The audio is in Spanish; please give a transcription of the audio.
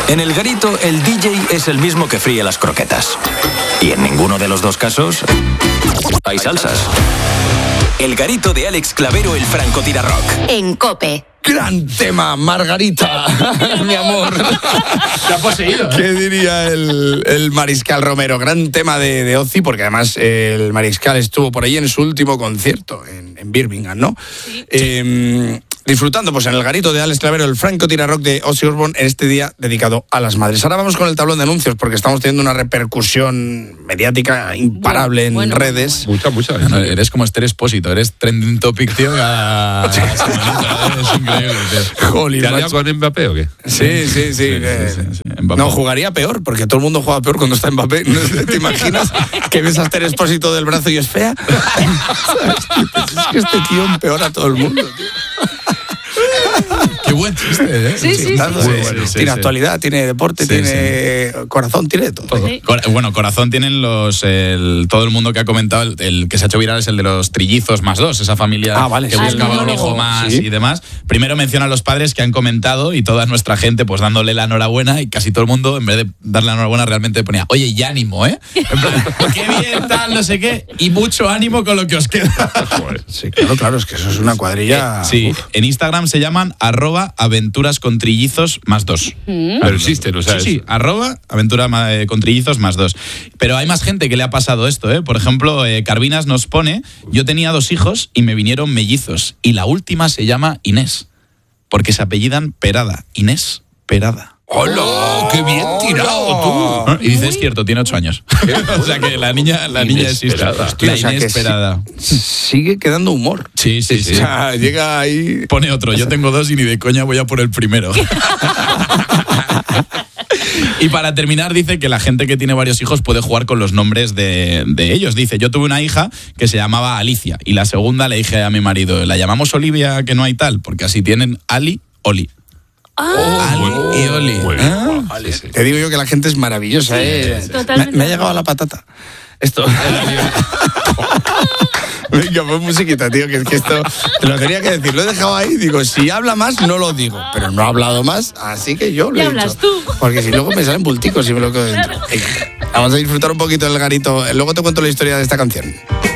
En el garito, el DJ es el mismo que fríe las croquetas. Y en ninguno de los dos casos hay salsas. El garito de Alex Clavero, el francotirador. En COPE. Gran tema, Margarita, mi amor. Te ha poseído. ¿Qué diría el Mariscal Romero? Gran tema de Ozzy, porque además el Mariscal estuvo por ahí en su último concierto, en Birmingham, ¿no? Sí. Disfrutando pues en el garito de Alex Clavero, el francotirador de Ozzy Osbourne, en este día dedicado a las madres. Ahora vamos con el tablón de anuncios, porque estamos teniendo una repercusión mediática imparable en redes. Mucha. No, eres como Esther Expósito, eres trending topic, tío. Es increíble, tío. Jolín, ¿Te has liado con Mbappé o qué? Sí. No, jugaría peor, porque todo el mundo juega peor cuando está Mbappé. ¿Te imaginas que ves a Esther Expósito del brazo y es fea? Es que este tío empeora a todo el mundo, tío. Qué buen chiste, ¿eh? Sí. Tiene actualidad, tiene deporte, tiene corazón, tiene todo. Sí. Bueno, corazón tienen todo el mundo que ha comentado, el que se ha hecho viral es el de los trillizos más dos, esa familia que buscaba un hijo más y demás. Primero menciona a los padres que han comentado y toda nuestra gente pues dándole la enhorabuena, y casi todo el mundo, en vez de darle la enhorabuena, realmente ponía, oye, y ánimo, ¿eh? En plan, qué bien, tal, no sé qué, y mucho ánimo con lo que os queda. Sí, claro, es que eso es una cuadrilla. Sí, en Instagram se llaman @aventurascontrillizos más dos. Pero existen, o sea. Sí, @aventura con trillizos más dos. Pero hay más gente que le ha pasado esto, ¿eh? Por ejemplo, Carvinas nos pone, yo tenía 2 hijos y me vinieron mellizos, y la última se llama Inés, porque se apellidan Perada. Inés Perada. ¡Hola! ¡Qué bien tirado tú! Y dice, es cierto, tiene 8 años. O sea que la niña existe. La inesperada. Sigue quedando humor. Sí. O sea, llega ahí. Pone otro, yo tengo 2 y ni de coña voy a por el primero. Y para terminar, dice que la gente que tiene varios hijos puede jugar con los nombres de ellos. Dice, yo tuve una hija que se llamaba Alicia, y la segunda le dije a mi marido, la llamamos Olivia, que no hay tal, porque así tienen Ali, Oli. Ali y Oli. Te digo yo que la gente es maravillosa, Me ha llegado a la patata. Esto. Venga, pues musiquita, tío, que esto te lo tenía que decir. Lo he dejado ahí, digo, si habla más, no lo digo. Pero no ha hablado más, así que yo lo he hablas dicho. tú. Porque si luego me salen bulticos y me lo quedo dentro. Vamos a disfrutar un poquito del garito. Luego te cuento la historia de esta canción.